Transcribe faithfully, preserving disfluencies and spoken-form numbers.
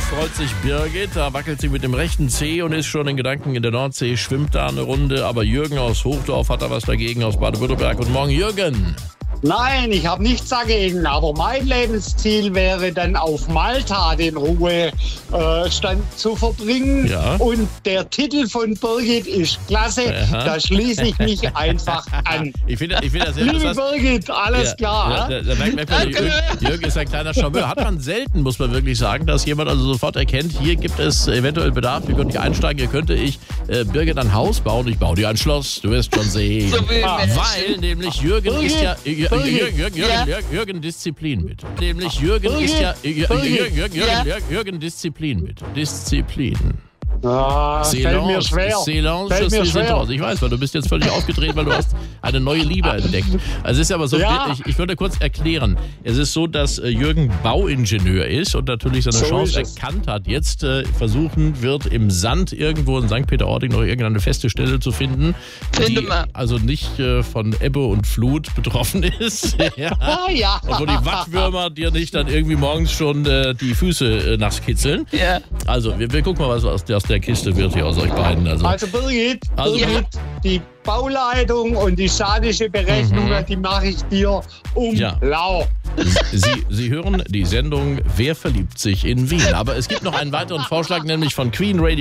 freut sich Birgit, da wackelt sie mit dem rechten Zeh und ist schon in Gedanken in der Nordsee, schwimmt da eine Runde. Aber Jürgen aus Hochdorf hat da was dagegen, aus Baden-Württemberg. Guten Morgen, Jürgen. Nein, ich habe nichts dagegen, aber mein Lebensziel wäre dann auf Malta den Ruhestand äh, zu verbringen. Ja. Und der Titel von Birgit ist klasse, Aha. da schließe ich mich einfach an. Ich finde ich find das sehr Liebe interessant. Birgit, alles Ja, klar. ja, da, da merkt man, Jürgen, Jürgen ist ein kleiner Charmeur. Hat man selten, muss man wirklich sagen, dass jemand also sofort erkennt, hier gibt es eventuell Bedarf, hier könnte ich einsteigen, hier könnte ich äh, Birgit ein Haus bauen, ich baue dir ein Schloss, du wirst schon sehen. So will Ah, Menschen. weil nämlich Jürgen Birgit, ist ja... Jürgen, Jürgen, Jürgen, Jürgen, Ja. Jürgen, Jürgen, Disziplin bitte. Nämlich Jürgen Birgit, ist ja... Jürgen, Birgit. Jürgen, Jürgen, Ja. Jürgen, Jürgen, Disziplin bitte. Disziplin. Ah, fällt mir schwer. Silence, Fällt mir ist schwer. raus. Ich weiß, weil du bist jetzt völlig aufgedreht, weil du hast eine neue Liebe entdeckt. Also es ist aber so, Ja. ich, ich würde kurz erklären. Es ist so, dass äh, Jürgen Bauingenieur ist und natürlich seine So Chance ist es. erkannt hat, jetzt äh, versuchen wird, im Sand irgendwo in Sankt Peter-Ording noch irgendeine feste Stelle zu finden, Finde die mal. also nicht äh, von Ebbe und Flut betroffen ist. Ja. Ah, ja. Und wo die Wattwürmer dir nicht dann irgendwie morgens schon äh, die Füße äh, nass kitzeln. Ja. Also, wir, wir gucken mal, was aus der, aus der Kiste wird hier aus euch beiden. Also, Also Birgit, Also- Birgit, die Bauleitung und die statische Berechnung, die mache ich dir um Ja. lau. Sie, Sie hören die Sendung Wer verliebt sich in Wien? Aber es gibt noch einen weiteren Vorschlag, nämlich von Queen Radio.